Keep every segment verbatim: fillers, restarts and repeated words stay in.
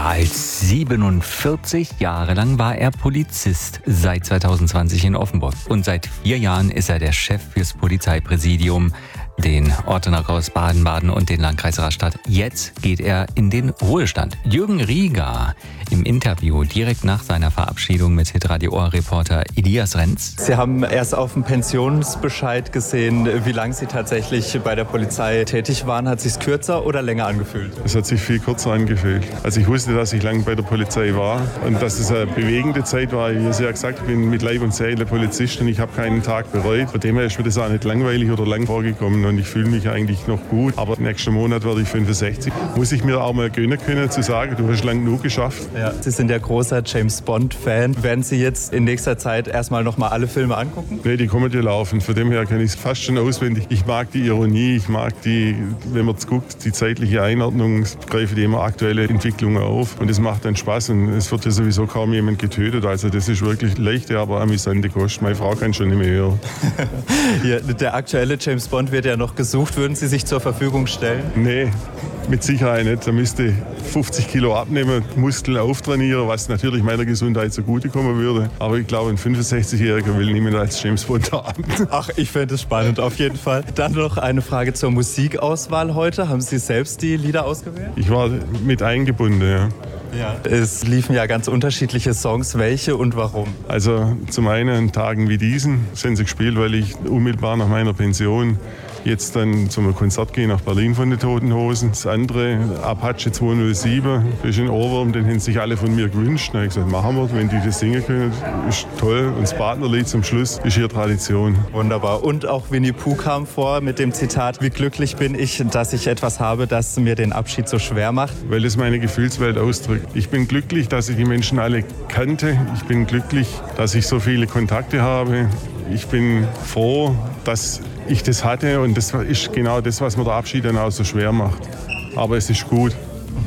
Mehr als siebenundvierzig Jahre lang war er Polizist, seit zweitausendzwanzig in Offenburg. Und seit vier Jahren ist er der Chef fürs Polizeipräsidium, den Ortenacher Baden-Baden und den Landkreis Rastatt. Jetzt geht er in den Ruhestand. Jürgen Rieger im Interview direkt nach seiner Verabschiedung mit Hitradio Ohr-Reporter Elias Renz. Sie haben erst auf dem Pensionsbescheid gesehen, wie lange Sie tatsächlich bei der Polizei tätig waren. Hat es sich kürzer oder länger angefühlt? Es hat sich viel kürzer angefühlt. Also ich wusste, dass ich lange bei der Polizei war und dass es eine bewegende Zeit war. Wie Sie ja gesagt, ich bin mit Leib und Seele Polizist und ich habe keinen Tag bereut. Von dem her ist mir das auch nicht langweilig oder lang vorgekommen und ich fühle mich eigentlich noch gut. Aber nächsten Monat werde ich fünfundsechzig. Muss ich mir auch mal gönnen können, zu sagen, du hast lang genug geschafft. Ja. Sie sind ja großer James-Bond-Fan. Werden Sie jetzt in nächster Zeit erstmal noch mal alle Filme angucken? Nee, die kommen ja laufen. Von dem her kann ich es fast schon auswendig. Ich mag die Ironie, ich mag die, wenn man es guckt, die zeitliche Einordnung, greife die immer aktuelle Entwicklungen auf. Und es macht dann Spaß und es wird ja sowieso kaum jemand getötet. Also das ist wirklich leichte, aber amüsante Kost. Meine Frau kann schon nicht mehr hören. Hier, der aktuelle James Bond wird ja noch gesucht. Würden Sie sich zur Verfügung stellen? Nee, mit Sicherheit nicht. Da müsste fünfzig Kilo abnehmen, Muskeln auftrainieren, was natürlich meiner Gesundheit zugutekommen würde. Aber ich glaube, ein fünfundsechzigjähriger will niemand als James Bond haben. Ach, ich fände es spannend, auf jeden Fall. Dann noch eine Frage zur Musikauswahl heute. Haben Sie selbst die Lieder ausgewählt? Ich war mit eingebunden, ja. Ja. Es liefen ja ganz unterschiedliche Songs. Welche und warum? Also zum einen an Tagen wie diesen sind sie gespielt, weil ich unmittelbar nach meiner Pension jetzt dann zum Konzert gehe nach Berlin von den Toten Hosen. Das andere, Apache zweihundertsieben, das ist ein Ohrwurm, den haben sich alle von mir gewünscht. Da habe ich gesagt, machen wir, wenn die das singen können, ist toll. Und das Partnerlied zum Schluss ist hier Tradition. Wunderbar. Und auch Winnie Pooh kam vor mit dem Zitat, wie glücklich bin ich, dass ich etwas habe, das mir den Abschied so schwer macht. Weil es meine Gefühlswelt ausdrückt. Ich bin glücklich, dass ich die Menschen alle kannte. Ich bin glücklich, dass ich so viele Kontakte habe. Ich bin froh, dass ich das hatte und das ist genau das, was mir der Abschied dann auch so schwer macht. Aber es ist gut.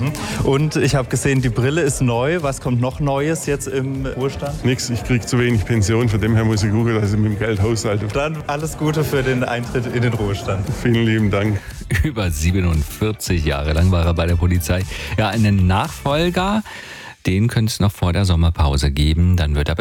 Und ich habe gesehen, die Brille ist neu. Was kommt noch Neues jetzt im Ruhestand? Nix, ich kriege zu wenig Pension, von dem her muss ich gucken, dass ich mit dem Geld haushalte. Dann alles Gute für den Eintritt in den Ruhestand. Vielen lieben Dank. Über siebenundvierzig Jahre lang war er bei der Polizei. Ja, einen Nachfolger, den könnte es noch vor der Sommerpause geben. Dann wird er